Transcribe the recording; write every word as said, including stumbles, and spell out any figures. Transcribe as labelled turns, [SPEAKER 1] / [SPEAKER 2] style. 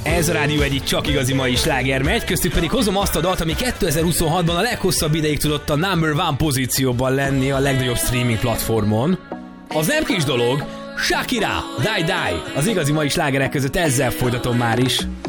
[SPEAKER 1] Ez a rádió egyik csak igazi mai sláger megy, köztük pedig hozom azt a dalt, ami kétezer-huszonhatban a leghosszabb ideig tudott a number one pozícióban lenni a legnagyobb streaming platformon. Az nem kis dolog, Shakira, Die Die, az igazi mai slágerek között ezzel folytatom már is.